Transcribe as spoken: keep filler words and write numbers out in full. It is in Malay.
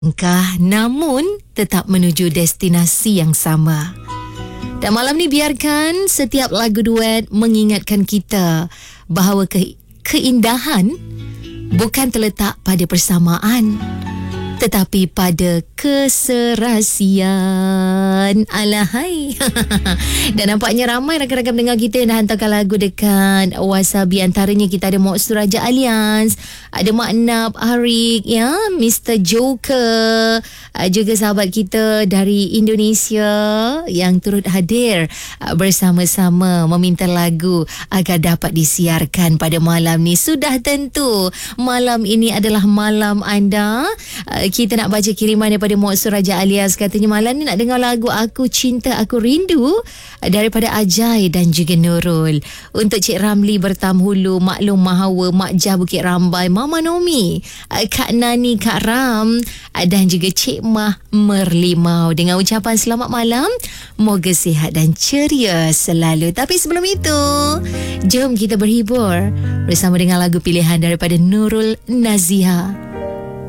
Langkah namun tetap menuju destinasi yang sama. Dan malam ni biarkan setiap lagu duet mengingatkan kita bahawa ke- keindahan bukan terletak pada persamaan, tetapi pada keserasian. Alahai. Dan nampaknya ramai rakan-rakan pendengar kita yang dah hantarkan lagu dekat Wasabi. Antaranya kita ada Mok Suraja Alliance, ada Mak Nap Harik, ya, Mister Joker, juga sahabat kita dari Indonesia yang turut hadir bersama-sama meminta lagu agar dapat disiarkan pada malam ni. Sudah tentu malam ini adalah malam anda. Kita nak baca kiriman daripada Mok Suraja Alias. Katanya malam ni nak dengar lagu Aku Cinta Aku Rindu daripada Ajai dan juga Nurul. Untuk Cik Ramli Bertamhulu, Mak Long Mahawa, Mak Jah Bukit Rambai, Mama Nomi, Kak Nani, Kak Ram dan juga Cik Mah Merlimau. Dengan ucapan selamat malam, moga sihat dan ceria selalu. Tapi sebelum itu, jom kita berhibur bersama dengan lagu pilihan daripada Nurul Naziha.